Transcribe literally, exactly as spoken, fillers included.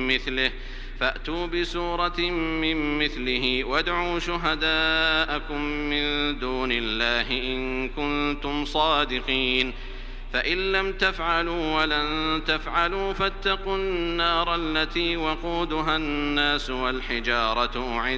مثله فأتوا بسورة من مثله وادعوا شهداءكم من دون الله إن كنتم صادقين فإن لم تفعلوا ولن تفعلوا فاتقوا النار التي وقودها الناس والحجارة أعدت